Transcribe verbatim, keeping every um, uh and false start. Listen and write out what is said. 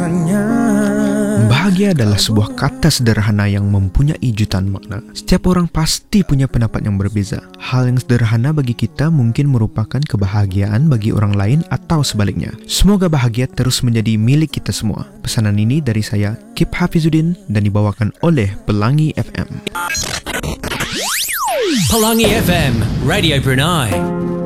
rasanya. Bahagia adalah sebuah kata sederhana yang mempunyai jutaan makna. Setiap orang pasti punya pendapat yang berbeza. Hal yang sederhana bagi kita mungkin merupakan kebahagiaan bagi orang lain atau sebaliknya. Semoga bahagia terus menjadi milik kita semua. Pesanan ini dari saya, Kip Hafizuddin, dan dibawakan oleh Pelangi F M. Pelangi F M, Radio Brunei.